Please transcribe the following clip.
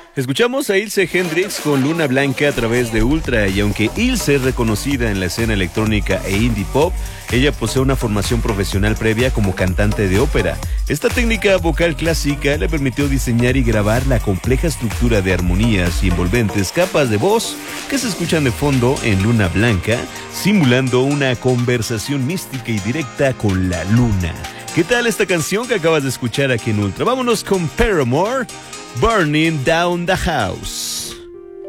Escuchamos a Ilse Hendrix con Luna Blanca a través de Ultra, y aunque Ilse es reconocida en la escena electrónica e indie pop, ella posee una formación profesional previa como cantante de ópera. Esta técnica vocal clásica le permitió diseñar y grabar la compleja estructura de armonías y envolventes capas de voz que se escuchan de fondo en Luna Blanca, simulando una conversación mística y directa con la luna. ¿Qué tal esta canción que acabas de escuchar aquí en Ultra? Vámonos con Paramore, Burning Down the House.